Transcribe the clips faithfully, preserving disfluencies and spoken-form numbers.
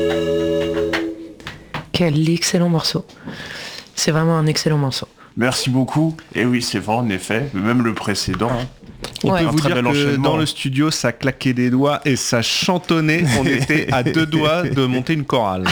Quel excellent morceau. C'est vraiment un excellent morceau. Merci beaucoup. Et oui, c'est vrai, en effet. Même le précédent. Hein. On Ouais. peut Un vous très dire bel que enchaînement. dans le studio, ça claquait des doigts et ça chantonnait. On était à deux doigts de monter une chorale.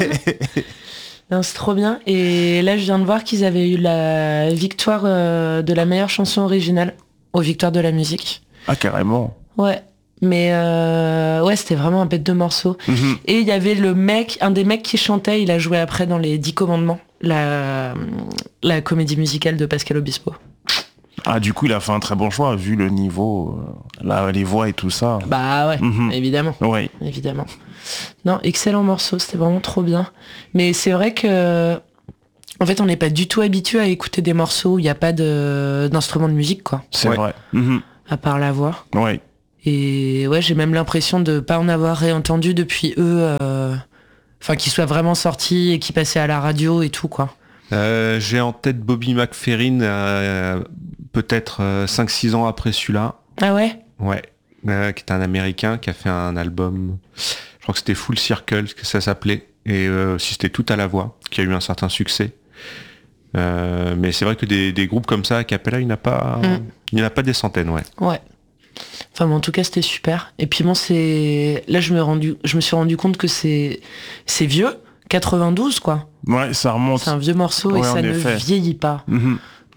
Non, c'est trop bien. Et là, je viens de voir qu'ils avaient eu la victoire euh, de la meilleure chanson originale aux Victoires de la musique. Ah, carrément. Ouais. Mais euh, ouais, c'était vraiment un bête de morceau. Mhm. Et il y avait le mec, un des mecs qui chantait, il a joué après dans les Dix Commandements, la, la comédie musicale de Pascal Obispo. Ah, du coup, il a fait un très bon choix, vu le niveau, euh, là, les voix et tout ça. Bah ouais, Mhm. évidemment. Oui. Évidemment. Non, excellent morceau, c'était vraiment trop bien. Mais c'est vrai que, en fait, on n'est pas du tout habitué à écouter des morceaux où il n'y a pas de, d'instrument de musique, quoi. C'est Ouais. vrai. Mhm. À part la voix. Oui. Et ouais, j'ai même l'impression de pas en avoir réentendu depuis eux, euh, enfin, qu'ils soient vraiment sortis et qu'ils passaient à la radio et tout, quoi. Euh, j'ai en tête Bobby McFerrin, euh, peut-être euh, cinq six ans après celui-là. Ah ouais? Ouais. Euh, qui est un Américain qui a fait un album, je crois que c'était Full Circle, que ça s'appelait. Et euh, si c'était tout à la voix, qui a eu un certain succès. Euh, mais c'est vrai que des, des groupes comme ça, a cappella, il n'y en a pas, Mm. il n'y en a pas des centaines, ouais. Ouais. Enfin, mais en tout cas, c'était super. Et puis bon, c'est... Là, je me, rendu... je me suis rendu compte que c'est, c'est vieux. quatre-vingt-douze, quoi. Ouais, ça remonte. C'est un vieux morceau et Ouais, ça en ne effet. vieillit pas. Mhm.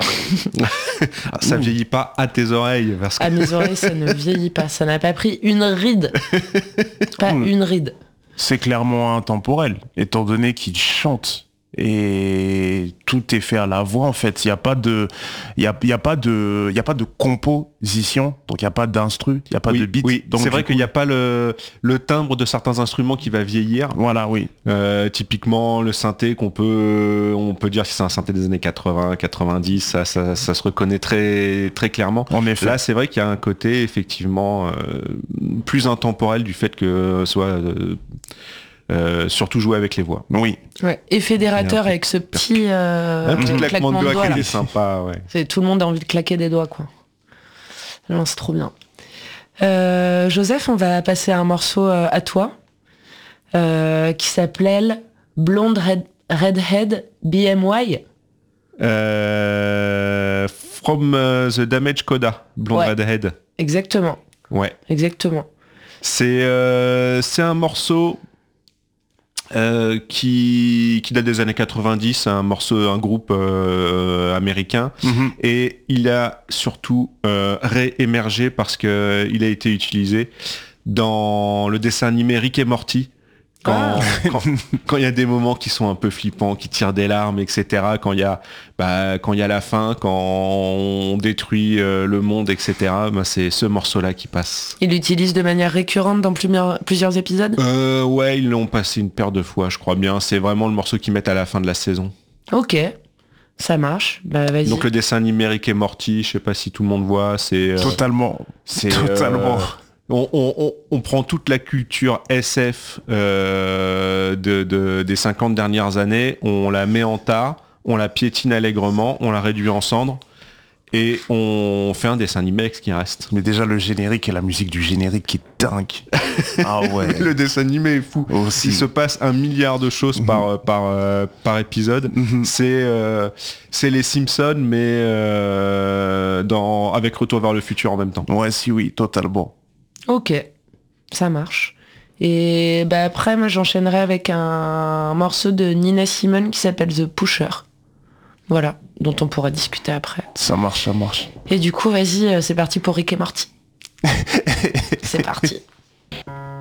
Ah, ça vieillit pas à tes oreilles. Parce que... À mes oreilles, ça ne vieillit pas. Ça n'a pas pris une ride. Pas Mm. une ride. C'est clairement intemporel, étant donné qu'il chante. Et tout est fait à la voix, en fait. Il n'y a pas de, il y a, il y a pas de, il y a pas de composition. Donc, il n'y a pas d'instru, il n'y a pas oui, de beat. oui. Donc, c'est du vrai coup- qu'il n'y a pas le, le timbre de certains instruments qui va vieillir. Voilà, oui. Euh, typiquement le synthé qu'on peut, on peut dire si c'est un synthé des années quatre-vingts, quatre-vingt-dix, ça, ça, ça se reconnaît très, très clairement. En effet. Là, c'est vrai qu'il y a un côté effectivement euh, plus intemporel du fait que soit euh, euh, surtout jouer avec les voix. Oui. Ouais. Et fédérateur Et un petit- avec ce petit, euh, un petit claquement de doigts qui là. est sympa, ouais. C'est, tout le monde a envie de claquer des doigts, quoi. Non, c'est trop bien. Euh, Joseph, on va passer à un morceau euh, à toi euh, qui s'appelle Blonde Red, Redhead B M Y. Euh, From euh, the Damage Coda, Blonde Ouais. Redhead. Exactement, Ouais. exactement. C'est euh, c'est un morceau euh, qui, qui date des années quatre-vingt-dix, un morceau, un groupe euh, américain, Mhm. et il a surtout euh, réémergé parce que il a été utilisé dans le dessin animé Rick et Morty. Quand Ah. quand- quand il y a des moments qui sont un peu flippants, qui tirent des larmes, et cetera. Quand il y a bah, quand il y a la fin, quand on détruit euh, le monde, et cetera. Bah, c'est ce morceau-là qui passe. Il l'utilise de manière récurrente dans plusieurs, plusieurs épisodes. Euh, ouais, ils l'ont passé une paire de fois, je crois bien. C'est vraiment le morceau qu'ils mettent à la fin de la saison. Ok, ça marche. Bah vas-y. Donc le dessin animé Rick et Morty, je sais pas si tout le monde voit, c'est... euh, Totalement. c'est, Totalement. euh, on, on- on- on prend toute la culture S F euh, de, de- des cinquante dernières années, on la met en tas, on la piétine allègrement, on la réduit en cendres, et on fait un dessin animé avec ce qui reste. Mais déjà, le générique et la musique du générique qui est dingue. Ah ouais. Le dessin animé est fou. Aussi. Il se passe un milliard de choses par, euh, par, euh, par épisode. Mhm. C'est euh, c'est les Simpsons, mais euh, dans, avec Retour vers le futur en même temps. Ouais, si, oui, totalement. Ok, ça marche. Et bah après, moi j'enchaînerai avec un morceau de Nina Simone qui s'appelle The Pusher. Voilà, dont on pourra discuter après. Ça marche, ça marche. Et du coup, vas-y, euh, c'est parti pour Rick et Morty. C'est parti.